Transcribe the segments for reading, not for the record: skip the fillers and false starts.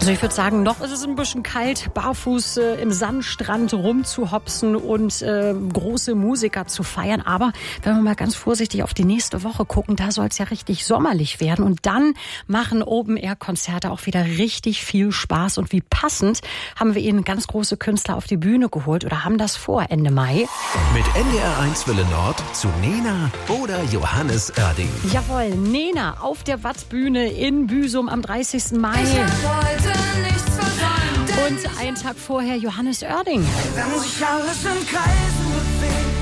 Also ich würde sagen, noch ist es ein bisschen kalt, barfuß im Sandstrand rumzuhopsen und große Musiker zu feiern. Aber wenn wir mal ganz vorsichtig auf die nächste Woche gucken, da soll es ja richtig sommerlich werden. Und dann machen Open-Air-Konzerte auch wieder richtig viel Spaß. Und wie passend haben wir Ihnen ganz große Künstler auf die Bühne geholt oder haben das vor Ende Mai. Mit NDR1 Welle Nord zu Nena oder Johannes Oerding. Jawohl, Nena auf der Wattbühne in Büsum am 30. Mai. Und einen Tag vorher Johannes Oerding. Wenn sich alles in Kreisen bewegt.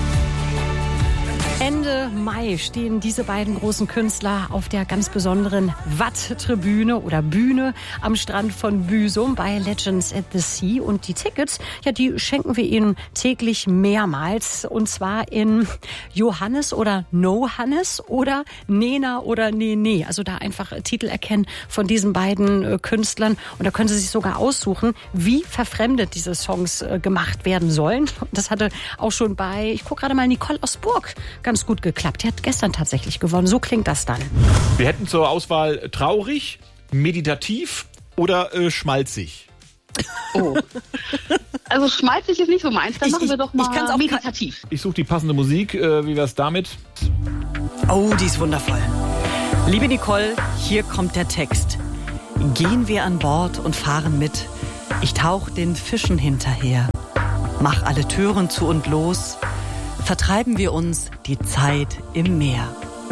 Ende Mai stehen diese beiden großen Künstler auf der ganz besonderen Watt-Tribüne oder Bühne am Strand von Büsum bei Legends at the Sea. Und die Tickets, ja, die schenken wir Ihnen täglich mehrmals. Und zwar in Johannes oder No Hannes oder Nena oder Nee. Also da einfach Titel erkennen von diesen beiden Künstlern. Und da können Sie sich sogar aussuchen, wie verfremdet diese Songs gemacht werden sollen. Das hatte auch schon bei, ich gucke gerade mal, Nicole aus Burg ganz gut geklappt. Die hat gestern tatsächlich gewonnen. So klingt das dann. Wir hätten zur Auswahl traurig, meditativ oder schmalzig. Oh. Also schmalzig ist nicht so meins. Dann machen wir doch mal kann's auch meditativ. Ich suche die passende Musik. Wie wär's damit? Oh, die ist wundervoll. Liebe Nicole, hier kommt der Text. Gehen wir an Bord und fahren mit. Ich tauch den Fischen hinterher. Mach alle Türen zu und los. Vertreiben wir uns die Zeit im Meer.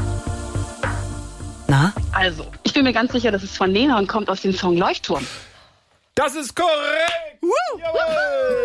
Na? Also, ich bin mir ganz sicher, das ist von Nena und kommt aus dem Song Leuchtturm. Das ist korrekt! Jawohl!